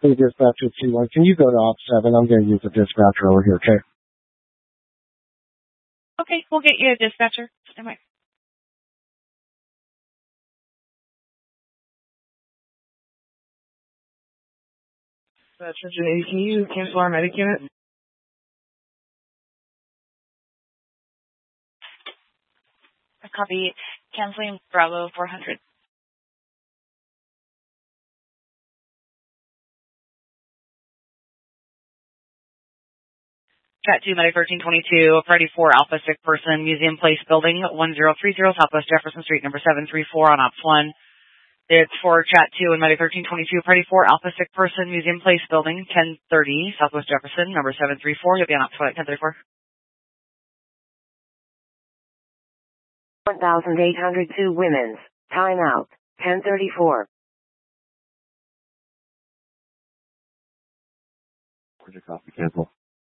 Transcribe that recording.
Hey, dispatcher T1, can you go to Op 7? I'm going to use the dispatcher over here, okay? Okay, we'll get you a dispatcher. Stand by. Dispatcher, can you cancel our medic unit? Copy. Canceling Bravo 400. Chat 2, Medic 1322, Friday 4, Alpha 6 person, Museum Place Building, 1030 Southwest Jefferson Street, number 734 on Ops 1. It's for Chat 2 and Medic 1322, Friday 4, Alpha 6 person, Museum Place Building, 1030 Southwest Jefferson, number 734. You'll be on Ops 1 at 1034. 1802 women's. Time out. 1034. Where's your copy, cancel?